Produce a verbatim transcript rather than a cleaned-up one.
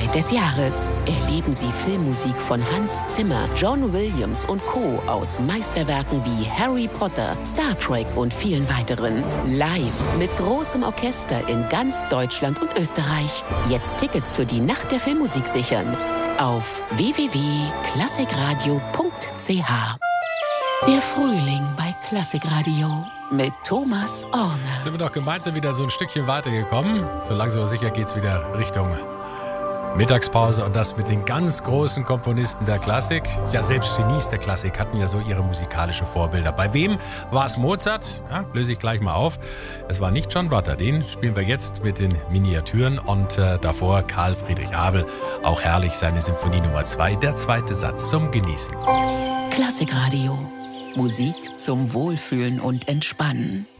Highlight des Jahres. Erleben Sie Filmmusik von Hans Zimmer, John Williams und Co. aus Meisterwerken wie Harry Potter, Star Trek und vielen weiteren. Live mit großem Orchester in ganz Deutschland und Österreich. Jetzt Tickets für die Nacht der Filmmusik sichern. Auf w w w punkt klassikradio punkt c h. Der Frühling bei Klassikradio mit Thomas Orner. Sind wir doch gemeinsam wieder so ein Stückchen weitergekommen. So langsam aber sicher geht's wieder Richtung Mittagspause und das mit den ganz großen Komponisten der Klassik. Ja, selbst Genies der Klassik hatten ja so ihre musikalischen Vorbilder. Bei wem war es Mozart? Ja, löse ich gleich mal auf. Es war nicht John Rutter, den spielen wir jetzt mit den Miniaturen und äh, davor Karl Friedrich Abel. Auch herrlich seine Symphonie Nummer zwei, der zweite Satz zum Genießen. Klassikradio. Musik zum Wohlfühlen und Entspannen.